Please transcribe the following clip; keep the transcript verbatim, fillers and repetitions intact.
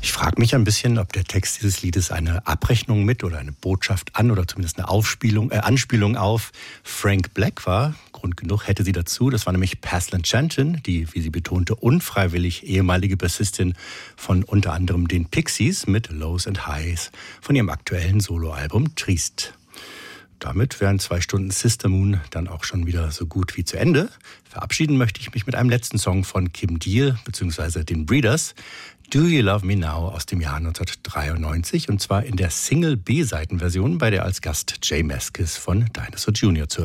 Ich frage mich ein bisschen, ob der Text dieses Liedes eine Abrechnung mit oder eine Botschaft an oder zumindest eine Aufspielung, äh, Anspielung auf Frank Black war. Grund genug hätte sie dazu. Das war nämlich Paslan Shanton, die, wie sie betonte, unfreiwillig ehemalige Bassistin von unter anderem den Pixies mit Lows and Highs von ihrem aktuellen Soloalbum Triste. Damit wären zwei Stunden Sister Moon dann auch schon wieder so gut wie zu Ende. Verabschieden möchte ich mich mit einem letzten Song von Kim Deal bzw. den Breeders. Do You Love Me Now aus dem Jahr neunzehnhundertdreiundneunzig und zwar in der Single-B-Seitenversion, bei der als Gast Jay Mascis von Dinosaur Junior zu